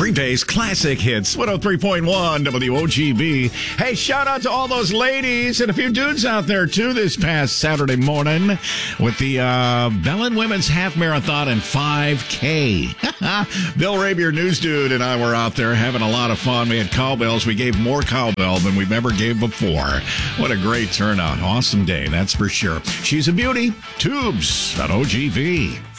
Green Bay's classic hits, 103.1 WOGB. Hey, shout out to all those ladies and a few dudes out there, too, this past Saturday morning with the Bellin Women's Half Marathon and 5K. Bill Rabier, news dude, and I were out there having a lot of fun. We had cowbells. We gave more cowbell than we've ever gave before. What a great turnout. Awesome day, that's for sure. She's a beauty. Tubes on OGB.